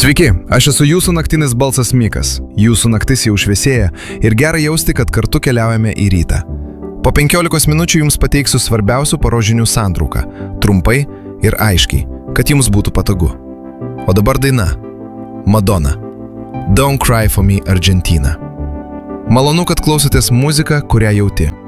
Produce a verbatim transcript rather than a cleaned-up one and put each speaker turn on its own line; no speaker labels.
Sveiki, aš esu jūsų naktinis balsas Mikas. Jūsų naktis jau šviesėja ir gera jausti, kad kartu keliaujame į rytą. Po penkiolikos minučių jums pateiksiu svarbiausių paros santrauką, trumpai ir aiškiai, kad jums būtų patogu. O dabar daina. Madonna. Don't Cry for Me, Argentina. Malonu, kad klausotės muziką, kurią jauti.